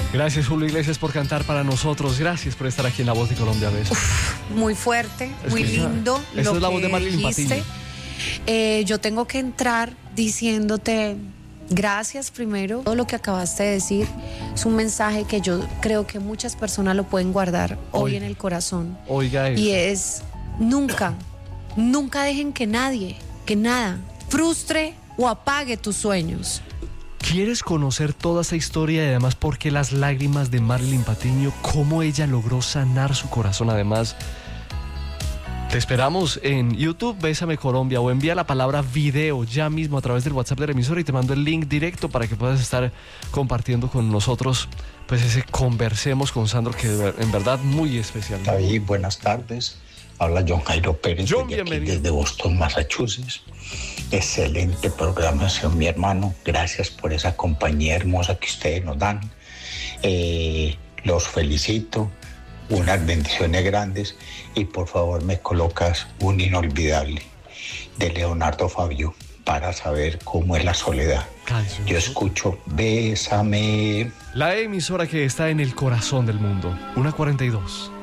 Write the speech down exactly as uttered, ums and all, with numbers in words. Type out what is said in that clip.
Gracias, Julio Iglesias, por cantar para nosotros. Gracias por estar aquí en La Voz de Colombia. Besos. Uf, muy fuerte, Es muy que esa- lindo. esa lo es la voz que de Marilyn dijiste. Patiño. Eh, yo tengo que entrar diciéndote gracias primero. Todo lo que acabaste de decir es un mensaje que yo creo que muchas personas lo pueden guardar hoy Oiga. en el corazón. Oiga eso. Y es nunca, nunca dejen que nadie, que nada, frustre o apague tus sueños. ¿Quieres conocer toda esa historia y además por qué las lágrimas de Marilyn Patiño? ¿Cómo ella logró sanar su corazón? Además, te esperamos en YouTube, Bésame Colombia, o envía la palabra video ya mismo a través del WhatsApp de la emisora y te mando el link directo para que puedas estar compartiendo con nosotros pues ese Conversemos con Sandro, que en verdad muy especial. David, buenas tardes. Habla John Jairo Pérez John, desde, aquí, bienvenido. desde Boston, Massachusetts. Excelente programación, mi hermano. Gracias por esa compañía hermosa que ustedes nos dan. Eh, los felicito. Unas bendiciones grandes. Y por favor me colocas un inolvidable de Leonardo Fabio para saber cómo es la soledad. Canción. Yo escucho Bésame. La emisora que está en el corazón del mundo. una cuarenta y dos.